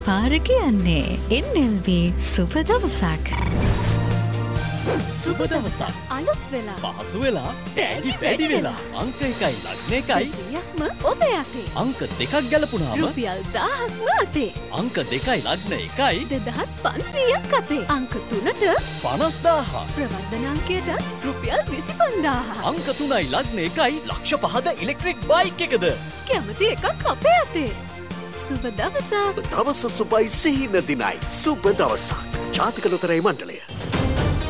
පාර කියන්නේ NLB සුබ දවසක්. සුබ දවසක් අලුත් වෙලා පහසු වෙලා ටැලි වැඩි වෙලා අංක 1යි ලග්න 1යි 100ක්ම ඔබේ අතේ අංක 2ක් ගැලපුණාම රුපියල් 1000ක්ම අතේ අංක 2යි ලග්න 1යි 2500ක් අතේ අංක 3ට 50000 ප්‍රවර්ධන අංකයට රුපියල් 25000 අංක 3යි ලග්න 1යි ලක්ෂ 5ද ඉලෙක්ට්‍රික් බයික් එකද කැමති එකක් අපේ අතේ සුබ දවසක් දවස සුබයි සිහින දිනයි සුබ දවසක් ජාතික ලොතරැයි මණ්ඩලය